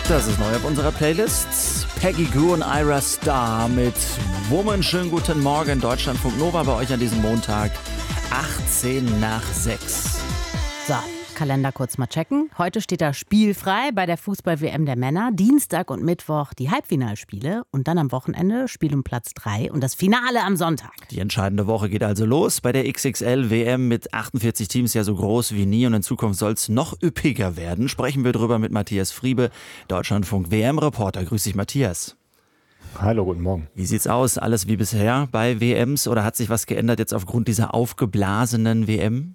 Das ist neu auf unserer Playlist. Peggy Gou und Ira Starr mit Woman. Schönen guten Morgen, Deutschlandfunk Nova bei euch an diesem Montag, 18 nach 6. So, Kalender kurz mal checken. Heute steht da spielfrei bei der Fußball-WM der Männer. Dienstag und Mittwoch die Halbfinalspiele und dann am Wochenende Spiel um Platz 3 und das Finale am Sonntag. Die entscheidende Woche geht also los bei der XXL-WM mit 48 Teams, ja so groß wie nie, und in Zukunft soll es noch üppiger werden. Sprechen wir drüber mit Matthias Friebe, Deutschlandfunk-WM-Reporter. Grüß dich, Matthias. Hallo, guten Morgen. Wie sieht's aus? Alles wie bisher bei WMs oder hat sich was geändert jetzt aufgrund dieser aufgeblasenen WM?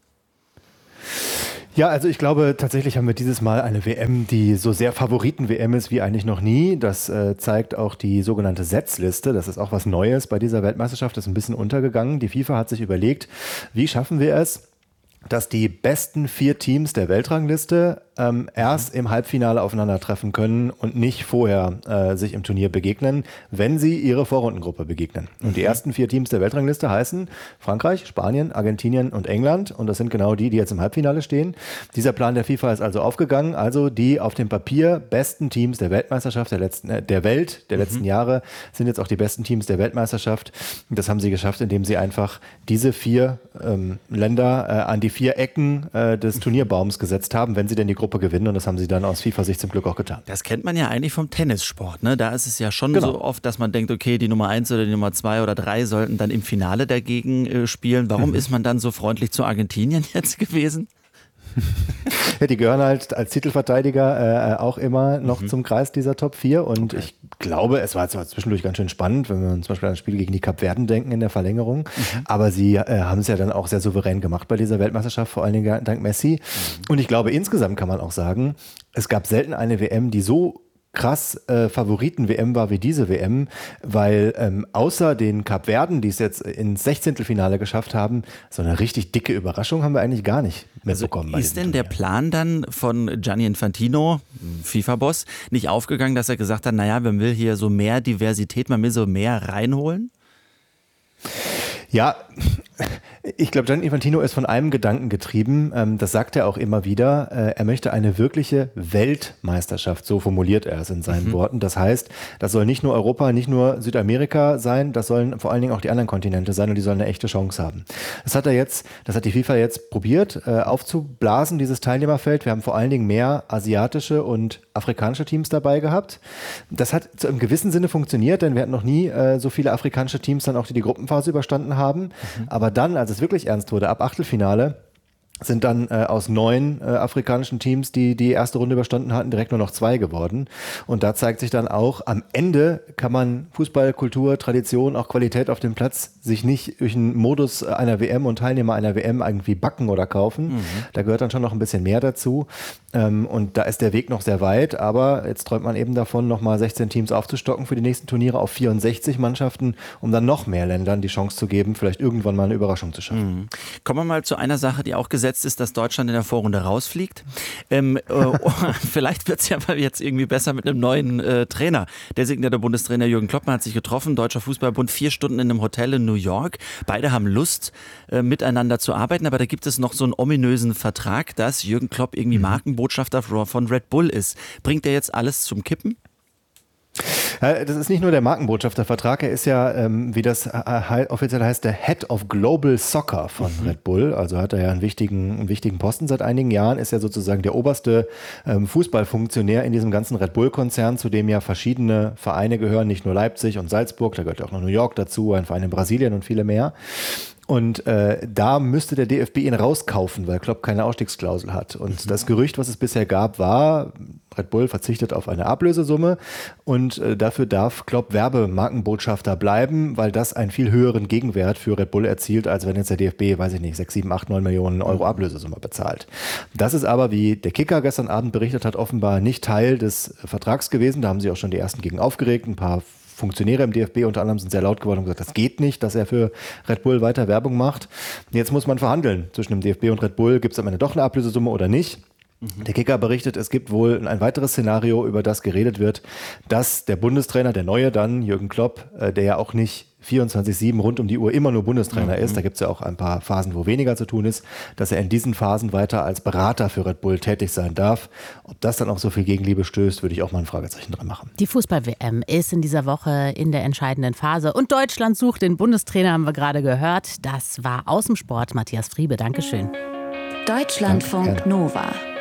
Ja, also ich glaube, tatsächlich haben wir dieses Mal eine WM, die so sehr Favoriten-WM ist wie eigentlich noch nie. Das zeigt auch die sogenannte Setzliste. Das ist auch was Neues bei dieser Weltmeisterschaft. Das ist ein bisschen untergegangen. Die FIFA hat sich überlegt, wie schaffen wir es, dass die besten 4 Teams der Weltrangliste erst im Halbfinale aufeinandertreffen können und nicht vorher sich im Turnier begegnen, wenn sie ihre Vorrundengruppe begegnen. Und die ersten 4 Teams der Weltrangliste heißen Frankreich, Spanien, Argentinien und England. Und das sind genau die, die jetzt im Halbfinale stehen. Dieser Plan der FIFA ist also aufgegangen. Also die auf dem Papier besten Teams der Weltmeisterschaft der letzten Jahre sind jetzt auch die besten Teams der Weltmeisterschaft. Und das haben sie geschafft, indem sie einfach diese 4 Länder an die 4 Ecken des Turnierbaums gesetzt haben, wenn sie denn die Gruppe gewinnen, und das haben sie dann aus FIFA-Sicht zum Glück auch getan. Das kennt man ja eigentlich vom Tennissport, ne? Da ist es ja schon so oft, dass man denkt, okay, die Nummer 1 oder die Nummer 2 oder 3 sollten dann im Finale dagegen spielen. Warum ist man dann so freundlich zu Argentinien jetzt gewesen? Ja, die gehören halt als Titelverteidiger auch immer noch zum Kreis dieser Top 4 und ich glaube, es war zwar zwischendurch ganz schön spannend, wenn wir zum Beispiel an das Spiel gegen die Kapverden denken in der Verlängerung, aber sie haben es ja dann auch sehr souverän gemacht bei dieser Weltmeisterschaft, vor allen Dingen dank Messi. Und ich glaube, insgesamt kann man auch sagen, es gab selten eine WM, die so krass Favoriten-WM war wie diese WM, weil außer den Kapverden, die es jetzt ins 16. Finale geschafft haben, so eine richtig dicke Überraschung haben wir eigentlich gar nicht mitbekommen. Also ist denn der Plan dann von Gianni Infantino, FIFA-Boss, nicht aufgegangen, dass er gesagt hat, naja, man will hier so mehr Diversität, man will so mehr reinholen? Ja, ich glaube, Gianni Infantino ist von einem Gedanken getrieben, das sagt er auch immer wieder, er möchte eine wirkliche Weltmeisterschaft, so formuliert er es in seinen Worten. Das heißt, das soll nicht nur Europa, nicht nur Südamerika sein, das sollen vor allen Dingen auch die anderen Kontinente sein und die sollen eine echte Chance haben. Das hat die FIFA jetzt probiert aufzublasen, dieses Teilnehmerfeld. Wir haben vor allen Dingen mehr asiatische und afrikanische Teams dabei gehabt. Das hat zu einem gewissen Sinne funktioniert, denn wir hatten noch nie so viele afrikanische Teams dann auch, die Gruppenphase überstanden haben. Aber dann, als es wirklich ernst wurde, ab Achtelfinale, sind dann aus 9 afrikanischen Teams, die die erste Runde überstanden hatten, direkt nur noch 2 geworden. Und da zeigt sich dann auch, am Ende kann man Fußball, Kultur, Tradition, auch Qualität auf dem Platz sich nicht durch einen Modus einer WM und Teilnehmer einer WM irgendwie backen oder kaufen. Da gehört dann schon noch ein bisschen mehr dazu. Und da ist der Weg noch sehr weit, aber jetzt träumt man eben davon, nochmal 16 Teams aufzustocken für die nächsten Turniere auf 64 Mannschaften, um dann noch mehr Ländern die Chance zu geben, vielleicht irgendwann mal eine Überraschung zu schaffen. Kommen wir mal zu einer Sache, die auch gesetzt ist, dass Deutschland in der Vorrunde rausfliegt. Vielleicht wird es ja mal jetzt irgendwie besser mit einem neuen Trainer. Designierte Bundestrainer Jürgen Klopp hat sich getroffen, Deutscher Fußballbund, 4 Stunden in einem Hotel in New York. Beide haben Lust, miteinander zu arbeiten, aber da gibt es noch so einen ominösen Vertrag, dass Jürgen Klopp irgendwie Markenbotschafter von Red Bull ist. Bringt er jetzt alles zum Kippen? Das ist nicht nur der Markenbotschaftervertrag, er ist ja, wie das offiziell heißt, der Head of Global Soccer von Red Bull. Also hat er ja einen wichtigen Posten seit einigen Jahren, ist ja sozusagen der oberste Fußballfunktionär in diesem ganzen Red Bull-Konzern, zu dem ja verschiedene Vereine gehören, nicht nur Leipzig und Salzburg, da gehört ja auch noch New York dazu, ein Verein in Brasilien und viele mehr. Und da müsste der DFB ihn rauskaufen, weil Klopp keine Ausstiegsklausel hat. Und das Gerücht, was es bisher gab, war, Red Bull verzichtet auf eine Ablösesumme und dafür darf Klopp Werbemarkenbotschafter bleiben, weil das einen viel höheren Gegenwert für Red Bull erzielt, als wenn jetzt der DFB, 6, 7, 8, 9 Millionen Euro Ablösesumme bezahlt. Das ist aber, wie der Kicker gestern Abend berichtet hat, offenbar nicht Teil des Vertrags gewesen. Da haben sich auch schon die ersten gegen aufgeregt, ein paar Funktionäre im DFB unter anderem sind sehr laut geworden und gesagt, das geht nicht, dass er für Red Bull weiter Werbung macht. Jetzt muss man verhandeln zwischen dem DFB und Red Bull. Gibt es am Ende doch eine Ablösesumme oder nicht? Der Kicker berichtet, es gibt wohl ein weiteres Szenario, über das geredet wird, dass der Bundestrainer, der neue dann, Jürgen Klopp, der ja auch nicht 24/7 rund um die Uhr immer nur Bundestrainer ist, da gibt es ja auch ein paar Phasen, wo weniger zu tun ist, dass er in diesen Phasen weiter als Berater für Red Bull tätig sein darf. Ob das dann auch so viel Gegenliebe stößt, würde ich auch mal ein Fragezeichen dran machen. Die Fußball-WM ist in dieser Woche in der entscheidenden Phase und Deutschland sucht den Bundestrainer, haben wir gerade gehört. Das war aus dem Sport Matthias Friebe. Dankeschön. Deutschlandfunk Nova.